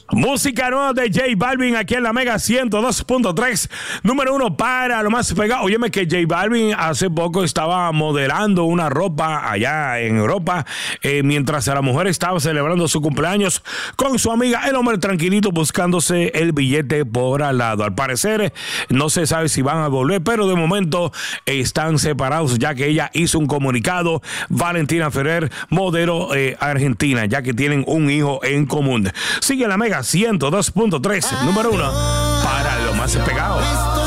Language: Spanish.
Música nueva de J Balvin aquí en la Mega 102.3, número 1 para lo más pegado. Óyeme que J Balvin hace poco estaba modelando una ropa allá en Europa, mientras la mujer estaba celebrando su cumpleaños con su amiga, el hombre tranquilito buscándose el billete por al lado. Al parecer no se sabe si van a volver, pero de momento están separados, ya que ella hizo un comunicado, Valentina Ferrer, modelo argentina, ya que tienen un hijo en común. Sigue la Mega 102.3, número 1 para lo más pegado.